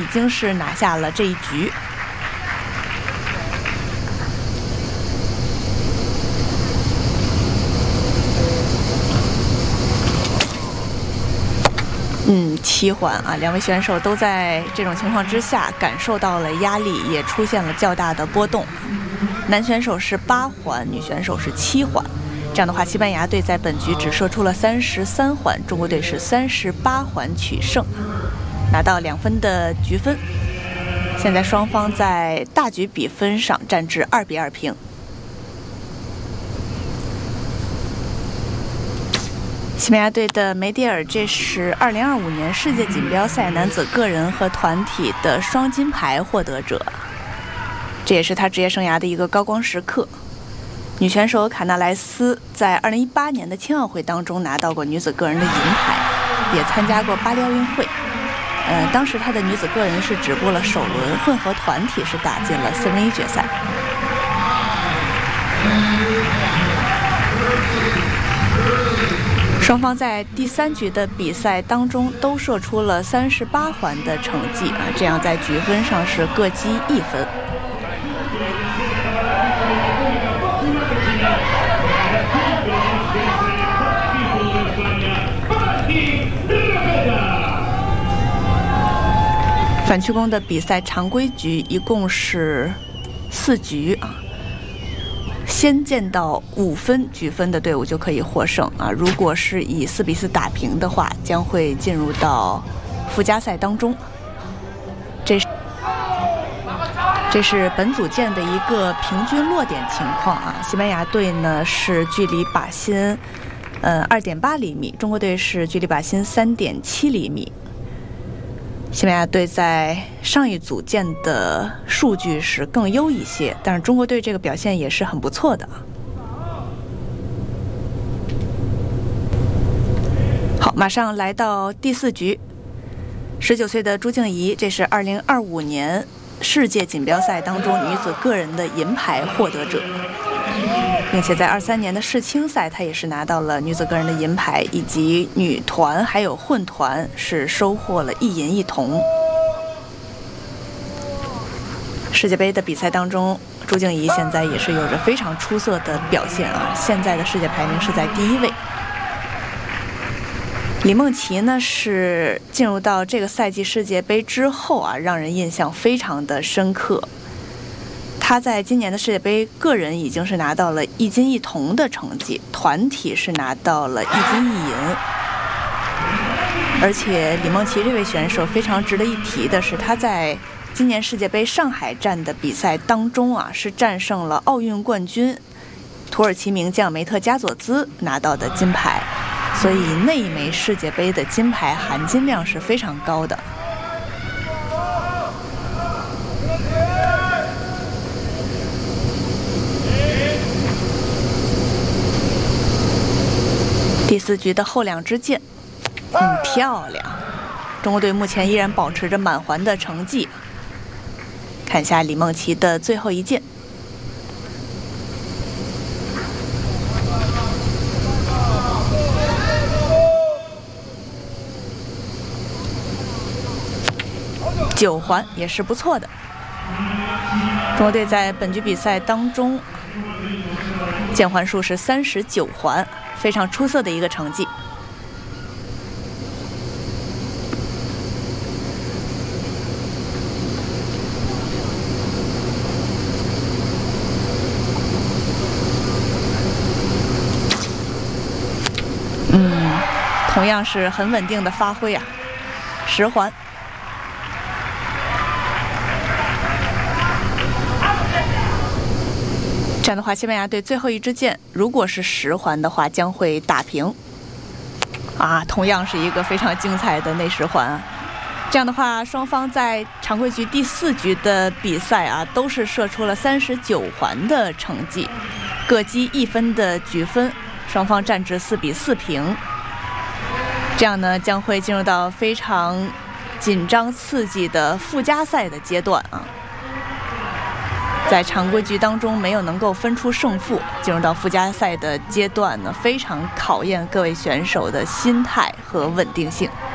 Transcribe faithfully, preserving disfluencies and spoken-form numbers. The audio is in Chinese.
经是拿下了这一局。嗯，七环啊，两位选手都在这种情况之下感受到了压力，也出现了较大的波动。男选手是八环，女选手是七环。这样的话，西班牙队在本局只射出了三十三环，中国队是三十八环取胜，拿到两分的局分。现在双方在大局比分上战至二比二平。西班牙队的梅迪尔，这是二零二五年世界锦标赛男子个人和团体的双金牌获得者，这也是他职业生涯的一个高光时刻。女选手卡纳莱斯在二零一八年的青奥会当中拿到过女子个人的银牌，也参加过巴黎奥运会。呃，当时她的女子个人是止步了首轮，混合团体是打进了四分一决赛。双方在第三局的比赛当中都射出了三十八环的成绩啊，这样在局分上是各积一分。反曲弓的比赛常规局一共是四局啊。先见到五分局分的队伍就可以获胜啊！如果是以四比四打平的话，将会进入到附加赛当中。这是这是本组见的一个平均落点情况啊！西班牙队呢是距离靶心呃二点八厘米，中国队是距离靶心三点七厘米。西班牙队在上一组见的数据是更优一些，但是中国队这个表现也是很不错的。好，马上来到第四局，十九岁的朱静怡，这是二零二五年世界锦标赛当中女子个人的银牌获得者，并且在二三年的世青赛，她也是拿到了女子个人的银牌，以及女团还有混团是收获了一银一铜。世界杯的比赛当中，朱静怡现在也是有着非常出色的表现啊，现在的世界排名是在第一位。李梦琪呢是进入到这个赛季世界杯之后啊，让人印象非常的深刻。他在今年的世界杯个人已经是拿到了一金一铜的成绩，团体是拿到了一金一银。而且李梦琪这位选手非常值得一提的是，他在今年世界杯上海站的比赛当中啊，是战胜了奥运冠军土耳其名将梅特加佐兹拿到的金牌，所以那一枚世界杯的金牌含金量是非常高的。第四局的后两支箭，嗯，漂亮。中国队目前依然保持着满环的成绩。看一下李梦琪的最后一箭。九环也是不错的。中国队在本局比赛当中，箭环数是三十九环。非常出色的一个成绩。嗯，同样是很稳定的发挥啊，十环。这样的话，西班牙队最后一支箭，如果是十环的话，将会打平。啊，同样是一个非常精彩的内十环啊！这样的话，双方在常规局第四局的比赛啊，都是射出了三十九环的成绩，各积一分的局分，双方战至四比四平。这样呢，将会进入到非常紧张刺激的附加赛的阶段啊。在常规局当中没有能够分出胜负，进入到附加赛的阶段呢，非常考验各位选手的心态和稳定性。